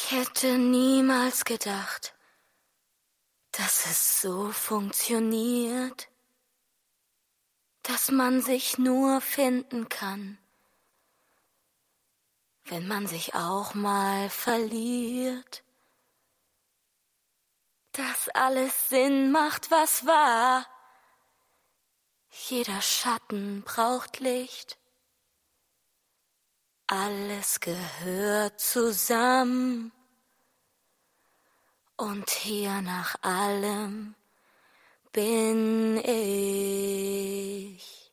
Ich hätte niemals gedacht, dass es so funktioniert, dass man sich nur finden kann, wenn man sich auch mal verliert. Dass alles Sinn macht, was war. Jeder Schatten braucht Licht. Alles gehört zusammen. Und hier nach allem bin ich.